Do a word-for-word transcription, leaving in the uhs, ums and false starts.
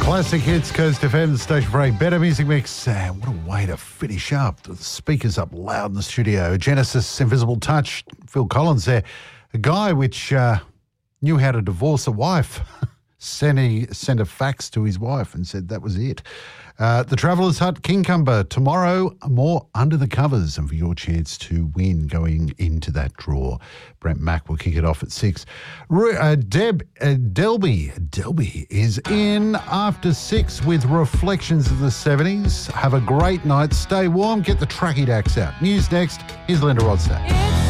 Classic hits, Coast F M, station for a better music mix. Uh, what a way to finish up. The speakers up loud in the studio. Genesis, Invisible Touch, Phil Collins there. A guy which uh, knew how to divorce a wife. sent, a, sent a fax to his wife and said that was it. Uh, the Traveller's Hut, Kingcumber, tomorrow, more Under the Covers, and for your chance to win going into that draw. Brent Mack will kick it off at six. Uh, Deb uh, Delby, Delby is in after six with Reflections of the seventies. Have a great night. Stay warm. Get the tracky dacks out. News next. Here's Linda Rodstack.